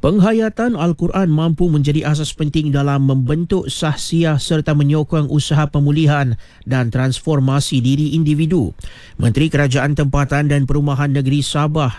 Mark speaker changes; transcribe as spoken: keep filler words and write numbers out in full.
Speaker 1: Penghayatan Al-Quran mampu menjadi asas penting dalam membentuk sahsiah serta menyokong usaha pemulihan dan transformasi diri individu. Menteri Kerajaan Tempatan dan Perumahan Negeri Sabah